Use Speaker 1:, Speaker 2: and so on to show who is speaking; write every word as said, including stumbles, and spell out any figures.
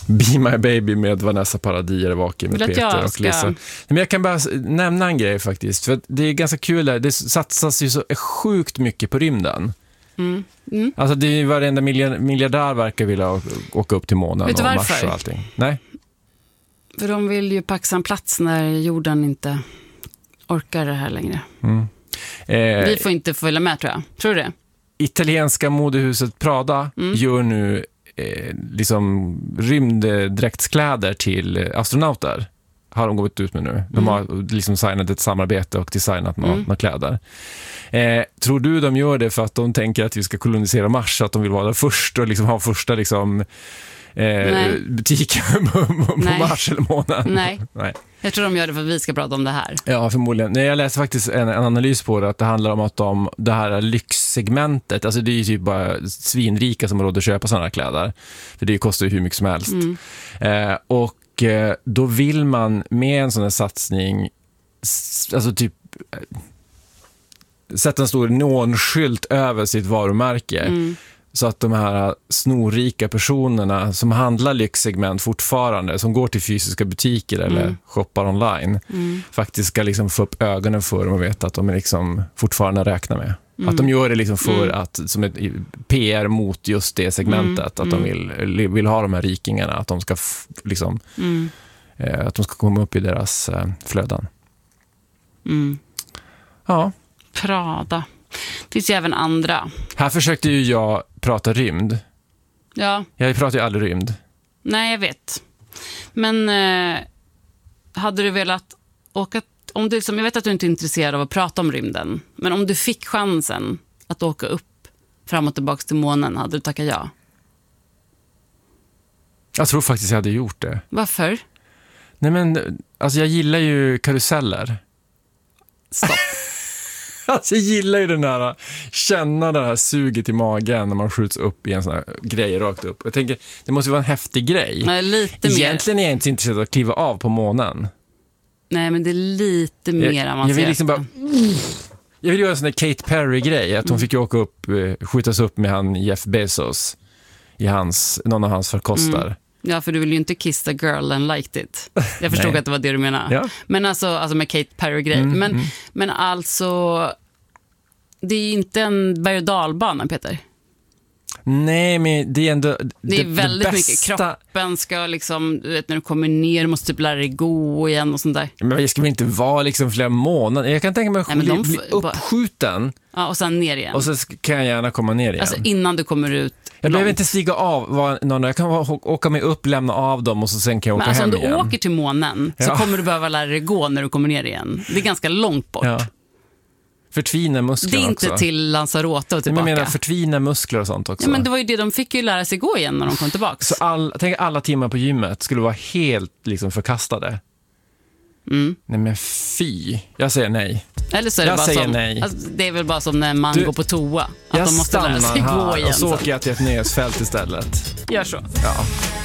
Speaker 1: Be My Baby med Vanessa Paradis eller Vaken med
Speaker 2: Vill att
Speaker 1: Peter
Speaker 2: jag
Speaker 1: och
Speaker 2: ska-
Speaker 1: Lisa. Men jag kan bara s- nämna en grej faktiskt. För att det är ganska kul där. Det satsas ju så sjukt mycket på rymden.
Speaker 2: Mm. Mm.
Speaker 1: Alltså det är ju varenda miljard- miljardär verkar vilja å- åka upp till månen
Speaker 2: Vet du
Speaker 1: och Mars
Speaker 2: varför?
Speaker 1: och allting. Nej.
Speaker 2: För de vill ju paxa en plats när jorden inte orkar det här längre.
Speaker 1: Eh,
Speaker 2: Vi får inte följa med, tror jag. Tror du det?
Speaker 1: Italienska modehuset Prada
Speaker 2: Mm.
Speaker 1: gör nu eh, liksom rymddräktskläder till astronauter. Har de gått ut med nu. De har liksom signat ett samarbete och designat några,
Speaker 2: Mm.
Speaker 1: några kläder. Eh, tror du de gör det för att de tänker att vi ska kolonisera Mars, så att de vill vara där först och liksom ha första liksom, eh,
Speaker 2: Nej.
Speaker 1: butiken på, på
Speaker 2: Nej.
Speaker 1: Mars eller månen?
Speaker 2: Nej.
Speaker 1: Nej.
Speaker 2: Jag tror de gör det för att vi ska prata om det här.
Speaker 1: Ja, förmodligen. Nej, jag läste faktiskt en, en analys på det, att det handlar om att de, det här lyxsegmentet, alltså det är ju typ bara svinrika som har råd att köpa sådana här kläder. För det kostar ju hur mycket som helst.
Speaker 2: Mm.
Speaker 1: Eh, och eh, då vill man med en sån här satsning s- alltså typ eh, sätta en stor neonskylt över sitt varumärke.
Speaker 2: Mm.
Speaker 1: Så att de här snorrika personerna som handlar lyxsegment fortfarande, som går till fysiska butiker eller
Speaker 2: Mm.
Speaker 1: shoppar online,
Speaker 2: Mm.
Speaker 1: faktiskt ska liksom få upp ögonen för dem och veta att de är liksom fortfarande räknar med.
Speaker 2: Mm.
Speaker 1: Att de gör det liksom för
Speaker 2: Mm.
Speaker 1: att, som ett P R mot just det segmentet,
Speaker 2: Mm.
Speaker 1: att de vill, vill ha de här rikingarna, att de ska f- liksom,
Speaker 2: Mm.
Speaker 1: eh, att de ska komma upp i deras eh, flöden.
Speaker 2: Mm.
Speaker 1: Ja,
Speaker 2: Prada. Det finns ju även andra.
Speaker 1: här försökte ju jag prata rymd.
Speaker 2: Ja,
Speaker 1: Jag pratar ju aldrig rymd.
Speaker 2: nej jag vet. Men eh, hade du velat åka... Om du, liksom, jag vet att du inte är intresserad av att prata om rymden. Men om du fick chansen att åka upp fram och tillbaka till månen, hade du tackat ja?
Speaker 1: Jag tror faktiskt jag hade gjort det.
Speaker 2: Varför?
Speaker 1: Nej men, alltså jag gillar ju karuseller.
Speaker 2: Stopp.
Speaker 1: Alltså jag gillar ju den där, känna det här suget i magen när man skjuts upp i en sån här grej rakt upp. Jag tänker, det måste ju vara en häftig grej.
Speaker 2: Nej, lite mer.
Speaker 1: Egentligen är jag inte så intresserad av att kliva av på månen.
Speaker 2: Nej, men det är lite mer
Speaker 1: Jag,
Speaker 2: avancerat.
Speaker 1: jag vill liksom bara... Jag vill göra en sån där Kate Perry-grej, att hon
Speaker 2: Mm.
Speaker 1: fick ju åka upp, eh, skjutas upp med han Jeff Bezos i hans, någon av hans farkoster.
Speaker 2: Mm. Ja, för du vill ju inte kiss the girl and liked it. Jag förstod
Speaker 1: Nej.
Speaker 2: att det var det du menade.
Speaker 1: Ja.
Speaker 2: Men alltså, alltså med Kate Perry-grej.
Speaker 1: Mm,
Speaker 2: men,
Speaker 1: mm.
Speaker 2: men alltså, det är inte en berg- och dalbana, Peter.
Speaker 1: Nej, men det är ändå...
Speaker 2: Det är väldigt mycket.
Speaker 1: bästa...
Speaker 2: Kroppen ska liksom, du vet, när du kommer ner, du måste typ lära dig gå igen och sånt där.
Speaker 1: Men jag ska väl inte vara liksom flera månader. Jag kan tänka mig att
Speaker 2: Nej, men
Speaker 1: bli,
Speaker 2: de
Speaker 1: bli
Speaker 2: får- bara-
Speaker 1: uppskjuten
Speaker 2: Ja, och sen ner igen.
Speaker 1: och så sk- kan jag gärna komma ner igen.
Speaker 2: Alltså innan du kommer ut
Speaker 1: jag behöver
Speaker 2: långt.
Speaker 1: inte stiga av. Var, någon, jag kan å- åka mig upp, lämna av dem och så sen kan jag åka
Speaker 2: Men alltså om
Speaker 1: hem
Speaker 2: du
Speaker 1: igen.
Speaker 2: åker till månen så
Speaker 1: Ja.
Speaker 2: kommer du behöva lära dig gå när du kommer ner igen. Det är ganska långt bort.
Speaker 1: Ja. Förtvina
Speaker 2: Det
Speaker 1: muskler
Speaker 2: är inte
Speaker 1: också.
Speaker 2: till Lanzarote och
Speaker 1: Men
Speaker 2: tillbaka.
Speaker 1: jag menar förtvina muskler och sånt också.
Speaker 2: Ja, men det var ju det, de fick ju lära sig gå igen när de kom tillbaka.
Speaker 1: Så all, tänk alla timmar på gymmet skulle vara helt liksom förkastade.
Speaker 2: Mm.
Speaker 1: Nej men fy. Jag säger nej.
Speaker 2: Eller så är det
Speaker 1: Jag
Speaker 2: bara
Speaker 1: säger
Speaker 2: som,
Speaker 1: nej.
Speaker 2: alltså, det är väl bara som när man
Speaker 1: Du,
Speaker 2: går på toa. Att
Speaker 1: Jag
Speaker 2: de måste lära sig
Speaker 1: stannar
Speaker 2: gå
Speaker 1: här
Speaker 2: igen.
Speaker 1: och så åker jag till ett nöjesfält istället.
Speaker 2: Gör så.
Speaker 1: Ja.